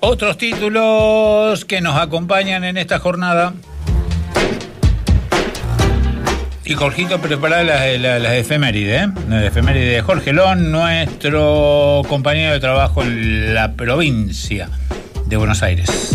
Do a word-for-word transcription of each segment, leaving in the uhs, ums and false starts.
Otros títulos que nos acompañan en esta jornada. Y Jorgito prepara las, las, las efemérides, ¿eh? Las efemérides de Jorge Lón, nuestro compañero de trabajo en la provincia de Buenos Aires.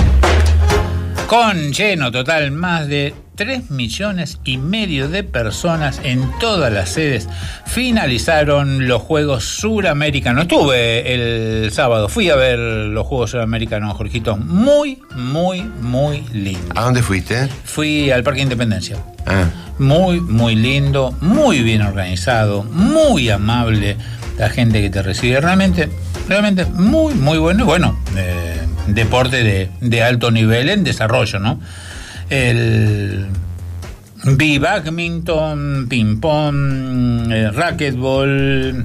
Con lleno total, más de tres millones y medio de personas en todas las sedes finalizaron los Juegos Suramericanos. Estuve el sábado, fui a ver los Juegos Suramericanos, Jorgito. Muy, muy, muy lindo. ¿A dónde fuiste? Fui al Parque Independencia. Ah. Muy, muy lindo, muy bien organizado, muy amable la gente que te recibe. Realmente, realmente muy, muy bueno. Y bueno, eh, deporte de, de alto nivel en desarrollo, ¿no? El vi badminton, ping-pong, eh, racquetball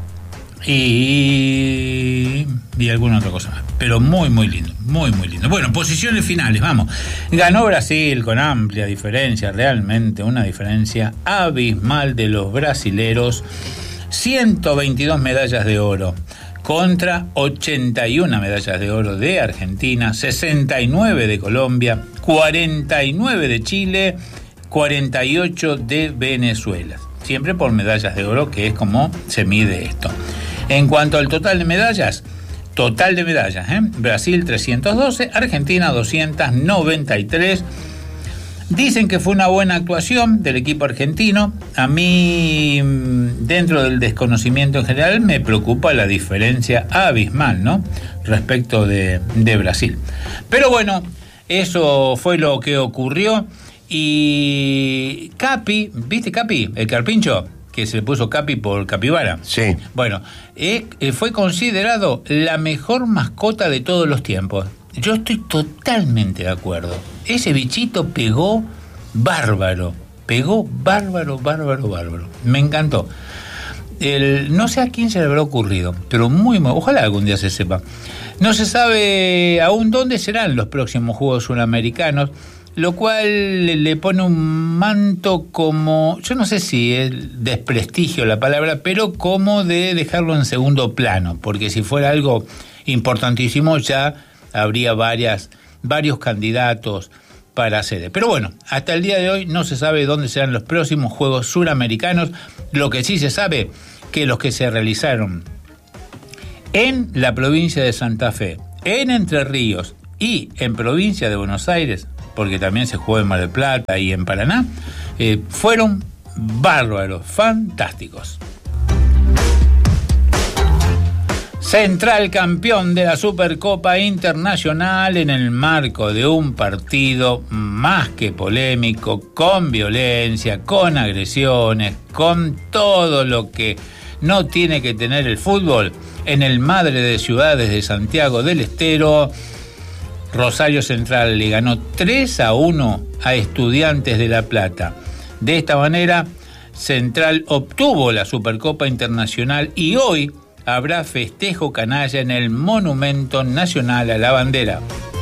y, y alguna otra cosa más. Pero muy, muy lindo, muy, muy lindo. Bueno, posiciones finales, vamos. Ganó Brasil con amplia diferencia, realmente una diferencia abismal de los brasileros. ciento veintidós medallas de oro contra ochenta y una medallas de oro de Argentina, sesenta y nueve de Colombia, cuarenta y nueve de Chile, cuarenta y ocho de Venezuela. Siempre por medallas de oro, que es como se mide esto. En cuanto al total de medallas, total de medallas, ¿eh? Brasil trescientos doce, Argentina doscientos noventa y tres. Dicen que fue una buena actuación del equipo argentino. A mí, dentro del desconocimiento en general, me preocupa la diferencia abismal, ¿no?, respecto de, de Brasil. Pero bueno, eso fue lo que ocurrió. Y Capi, ¿viste Capi? El carpincho, que se le puso Capi por capibara. Sí. Bueno, eh, fue considerado la mejor mascota de todos los tiempos. Yo estoy totalmente de acuerdo. Ese bichito pegó bárbaro. Pegó bárbaro, bárbaro, bárbaro. Me encantó. El, no sé a quién se le habrá ocurrido, pero muy, muy... Ojalá algún día se sepa. No se sabe aún dónde serán los próximos Juegos Suramericanos, lo cual le pone un manto como... Yo no sé si es desprestigio la palabra, pero como de dejarlo en segundo plano, porque si fuera algo importantísimo ya habría varias, varios candidatos para sede. Pero bueno, hasta el día de hoy no se sabe dónde serán los próximos Juegos Suramericanos. Lo que sí se sabe, que los que se realizaron en la provincia de Santa Fe, en Entre Ríos y en provincia de Buenos Aires, porque también se jugó en Mar del Plata y en Paraná, eh, fueron bárbaros, fantásticos. Central campeón de la Supercopa Internacional en el marco de un partido más que polémico, con violencia, con agresiones, con todo lo que no tiene que tener el fútbol. En el Madre de Ciudades de Santiago del Estero, Rosario Central le ganó tres a uno a Estudiantes de La Plata. De esta manera, Central obtuvo la Supercopa Internacional y hoy habrá festejo canalla en el Monumento Nacional a la Bandera.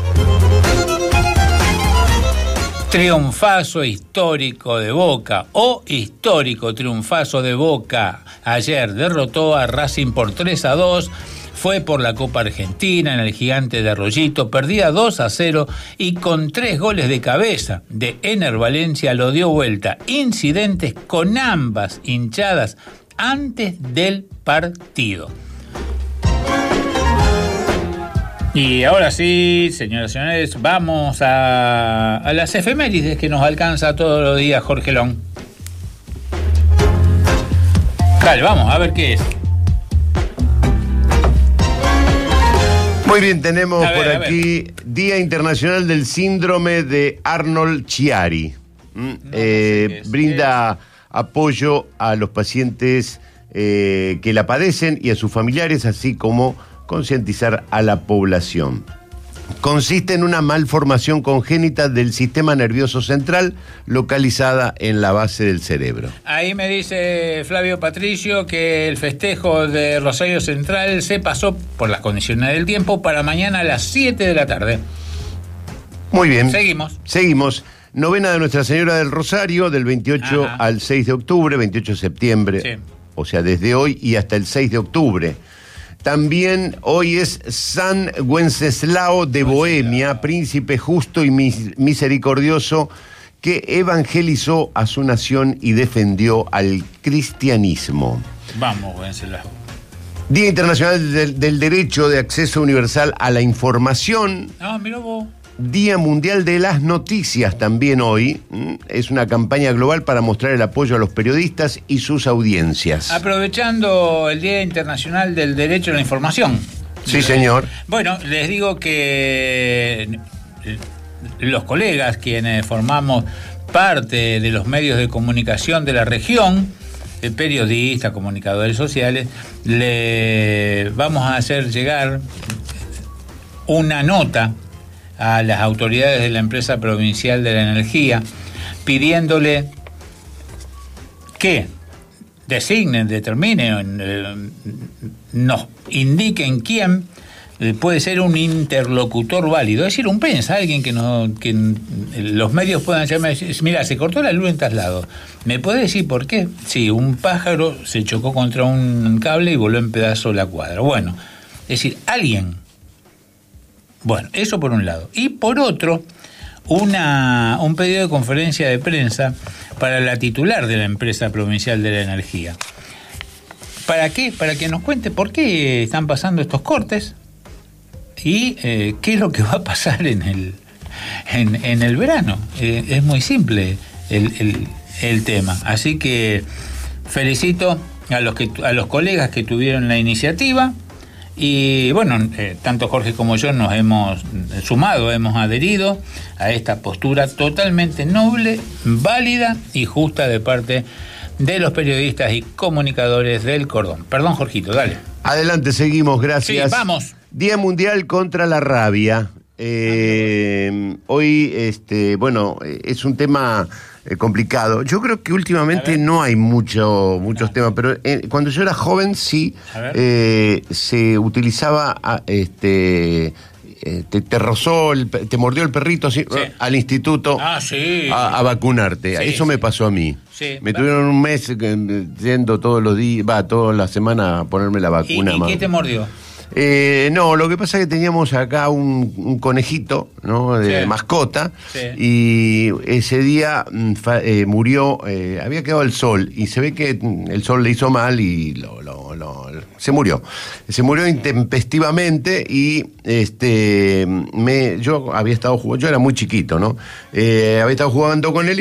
Triunfazo histórico de Boca, o histórico triunfazo de Boca. Ayer derrotó a Racing por tres a dos. Fue por la Copa Argentina en el Gigante de Arroyito, perdía dos a cero y con tres goles de cabeza de Ener Valencia lo dio vuelta. Incidentes con ambas hinchadas antes del partido. Y ahora sí, señoras y señores, vamos a, a las efemérides que nos alcanza todos los días Jorge Lón. Dale, vamos a ver qué es. Muy bien, tenemos ver, por aquí Día Internacional del Síndrome de Arnold-Chiari. ¿Mm? No, eh, no sé brinda apoyo a los pacientes eh, que la padecen y a sus familiares, así como concientizar a la población. Consiste en una malformación congénita del sistema nervioso central localizada en la base del cerebro. Ahí me dice Flavio Patricio que el festejo de Rosario Central se pasó por las condiciones del tiempo para mañana a las siete de la tarde. Muy bien. Seguimos. Seguimos. Novena de Nuestra Señora del Rosario, del veintiocho Ajá. al seis de octubre, veintiocho de septiembre. Sí. O sea, desde hoy y hasta el seis de octubre. También hoy es San Wenceslao de Bohemia, príncipe justo y mis- misericordioso, que evangelizó a su nación y defendió al cristianismo. Vamos, Wenceslao. Día Internacional del, del Derecho de Acceso Universal a la Información. Ah, mira vos. Día Mundial de las Noticias también hoy. ¿Mm? Es una campaña global para mostrar el apoyo a los periodistas y sus audiencias. Aprovechando el Día Internacional del Derecho a la Información. Sí, señor. Bueno, les digo que los colegas quienes formamos parte de los medios de comunicación de la región, periodistas, comunicadores sociales, le vamos a hacer llegar una nota a las autoridades de la empresa provincial de la energía pidiéndole que designen, determinen, eh, nos indiquen quién eh, puede ser un interlocutor válido, es decir, un prensa, alguien que, no, que los medios puedan llamar y decir, mira, se cortó la luz en tal lado, ¿me puede decir por qué? Sí, un pájaro se chocó contra un cable y voló en pedazo la cuadra. Bueno, es decir, alguien. Bueno, eso por un lado. Y por otro, una, un pedido de conferencia de prensa para la titular de la empresa provincial de la energía. ¿Para qué? Para que nos cuente por qué están pasando estos cortes y eh, qué es lo que va a pasar en el, en, en el verano. Eh, es muy simple el, el, el tema. Así que felicito a los, que, a los colegas que tuvieron la iniciativa. Y bueno, eh, tanto Jorge como yo nos hemos sumado, hemos adherido a esta postura totalmente noble, válida y justa de parte de los periodistas y comunicadores del cordón. Perdón, Jorgito, dale. Adelante, seguimos, gracias. Sí, vamos. Día Mundial contra la Rabia. Eh, hoy, este, bueno, es un tema eh, complicado. Yo creo que últimamente no hay mucho, muchos no. temas, pero eh, cuando yo era joven sí eh, se utilizaba a, este eh, te, te rozó, el, te mordió el perrito sí, sí. al instituto ah, sí. a, a vacunarte. Sí, Eso sí. me pasó a mí. Sí, me va. tuvieron un mes eh, yendo todos los días, va, toda la semana a ponerme la vacuna. ¿Y, y qué te mordió? Eh, no, lo que pasa es que teníamos acá un, un conejito, ¿no? De sí. mascota, sí. y ese día fa, eh, murió, eh, había quedado el sol, y se ve que el sol le hizo mal y lo, lo, lo, se murió. Se murió intempestivamente y este me yo había estado jugando, yo era muy chiquito, ¿no? Eh, había estado jugando con él.